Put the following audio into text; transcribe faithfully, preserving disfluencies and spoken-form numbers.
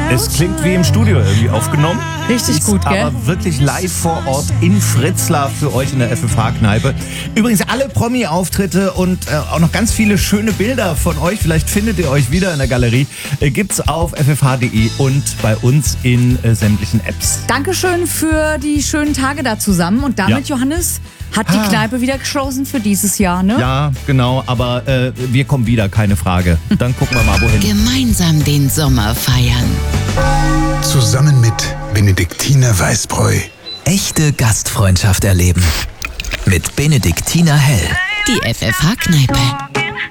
Es klingt wie im Studio irgendwie aufgenommen. Richtig gut, gell? Aber wirklich live vor Ort in Fritzlar für euch in der F F H-Kneipe. Übrigens alle Promi-Auftritte und äh, auch noch ganz viele schöne Bilder von euch. Vielleicht findet ihr euch wieder in der Galerie. Äh, gibt's auf f f h punkt d e und bei uns in äh, sämtlichen Apps. Dankeschön für die schönen Tage da zusammen. Und damit, Ja. Johannes, hat die Ah. Kneipe wieder geschlossen für dieses Jahr, ne? Ja, genau, aber äh, wir kommen wieder, keine Frage. Dann gucken wir mal, wohin. Gemeinsam den Sommer feiern. Zusammen mit Benediktiner Weißbräu. Echte Gastfreundschaft erleben. Mit Benediktiner Hell. Die F F H-Kneipe.